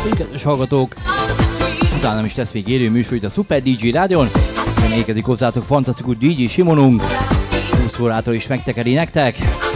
kedves hallgatók! Utána is lesz még élő műsor itt a Super DJ Rádion. Remélkedik hozzátok fantasztikus DJ Simonunk. 20 órától is megtekeri nektek.